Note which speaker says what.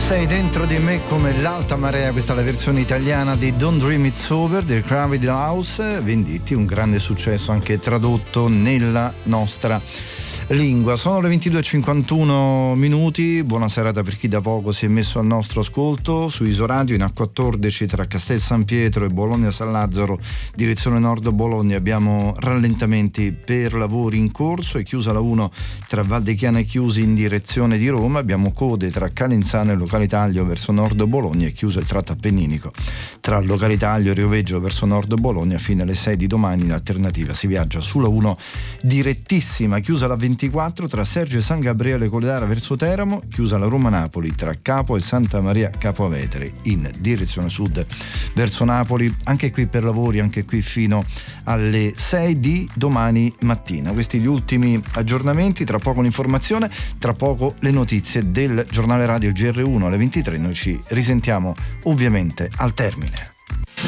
Speaker 1: Sei dentro di me come l'alta marea, questa è la versione italiana di Don't Dream It's Over del Crowded House, Venditti, un grande successo anche tradotto nella nostra lingua. Sono le 22:51, buona serata per chi da poco si è messo al nostro ascolto su Isoradio in A14 tra Castel San Pietro e Bologna San Lazzaro, direzione nord Bologna. Abbiamo rallentamenti per lavori in corso, è chiusa la 1 tra Valdechiana e Chiusi in direzione di Roma, abbiamo code tra Calenzano e Localitaglio verso nord Bologna, è chiuso il tratto appenninico tra Localitaglio e Rioveggio verso nord Bologna fino alle 6 di domani. In alternativa si viaggia sulla 1 direttissima, chiusa la 24 tra Sergio e San Gabriele Coledara verso Teramo, chiusa la Roma-Napoli tra Capo e Santa Maria Capo Avetere in direzione sud verso Napoli, anche qui per lavori, anche qui fino alle 6 di domani mattina. Questi gli ultimi aggiornamenti, tra poco l'informazione, tra poco le notizie del giornale radio GR1 alle 23. Noi ci risentiamo ovviamente al termine.